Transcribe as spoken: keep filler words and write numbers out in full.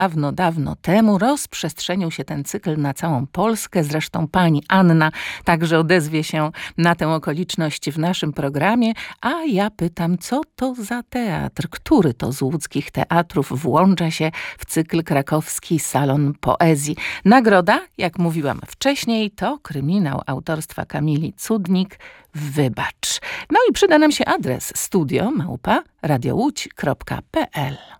dawno, dawno temu rozprzestrzenił się ten cykl na całą Polskę. Zresztą pani Anna także odezwie się na tę okoliczność w naszym programie. A ja pytam, co to za teatr? Który to z łódzkich teatrów włącza się w cykl Krakowski Salon Poezji? Nagroda, jak mówiłam wcześniej, to kryminał autorstwa Kamili Cudnik, Wybacz. No i przyda nam się adres studio małpa radiołódź kropka p l.